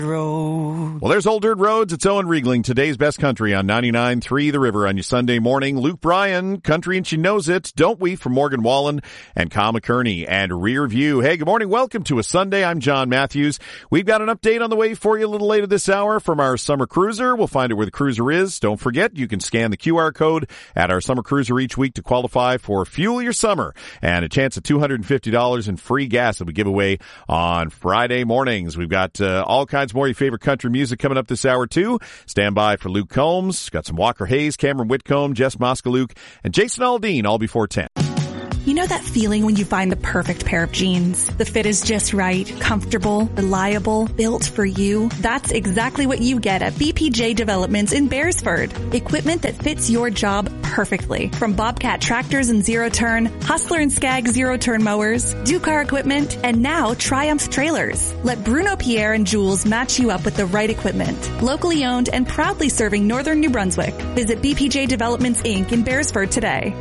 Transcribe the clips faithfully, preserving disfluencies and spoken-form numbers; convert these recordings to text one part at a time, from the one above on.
Road. Well, there's Old Dirt Roads. It's Owen Riegling. Today's best country on ninety-nine point three The River on your Sunday morning. Luke Bryan, Country and She Knows It, Don't We, from Morgan Wallen and Kyle McKerney and Rear View. Hey, good morning. Welcome to a Sunday. I'm John Matthews. We've got an update on the way for you a little later this hour from our summer cruiser. We'll find out where the cruiser is. Don't forget, you can scan the Q R code at our summer cruiser each week to qualify for Fuel Your Summer and a chance at two hundred fifty dollars in free gas that we give away on Friday mornings. We've got uh, all kinds more of your favorite country music coming up this hour, too. Stand by for Luke Combs. Got some Walker Hayes, Cameron Whitcomb, Jess Moskaluk, and Jason Aldean, all before ten. You know that feeling when you find the perfect pair of jeans? The fit is just right, comfortable, reliable, built for you. That's exactly what you get at B P J Developments in Beresford. Equipment that fits your job perfectly. From Bobcat tractors and zero-turn, Hustler and Skag zero-turn mowers, Ducar equipment, and now Triumph trailers. Let Bruno Pierre and Jules match you up with the right equipment. Locally owned and proudly serving northern New Brunswick. Visit B P J Developments Incorporated in Beresford today.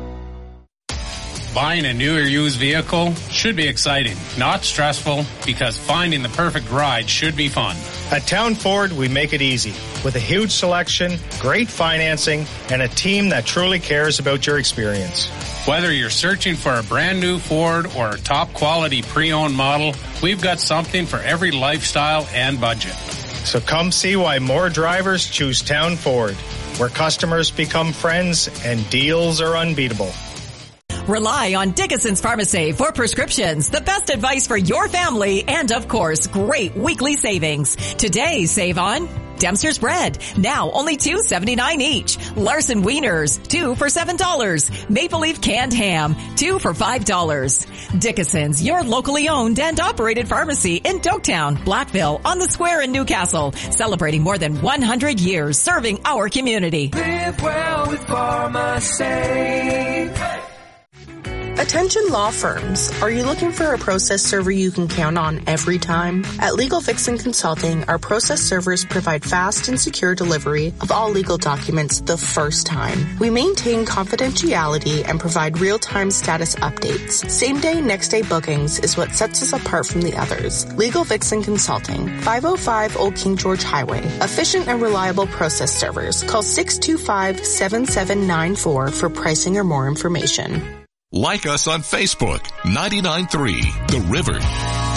Buying a new or used vehicle should be exciting, not stressful, because finding the perfect ride should be fun. At Town Ford, we make it easy. With a huge selection, great financing, and a team that truly cares about your experience. Whether you're searching for a brand new Ford or a top quality pre-owned model, we've got something for every lifestyle and budget. So come see why more drivers choose Town Ford, where customers become friends and deals are unbeatable. Rely on Dickinson's Pharmacy for prescriptions, the best advice for your family, and of course, great weekly savings. Today, save on Dempster's Bread, now only two seventy-nine each. Larson Wieners, two for seven dollars. Maple Leaf Canned Ham, two for five dollars. Dickinson's, your locally owned and operated pharmacy in Doketown, Blackville, on the Square in Newcastle, celebrating more than one hundred years serving our community. Live well with Pharmacy. Attention law firms. Are you looking for a process server you can count on every time? At Legal Fixin Consulting, our process servers provide fast and secure delivery of all legal documents the first time. We maintain confidentiality and provide real-time status updates. Same-day, next-day bookings is what sets us apart from the others. Legal Fixin Consulting, five oh five Old King George Highway. Efficient and reliable process servers. Call six two five, seven seven nine four for pricing or more information. Like us on Facebook, ninety-nine point three The River.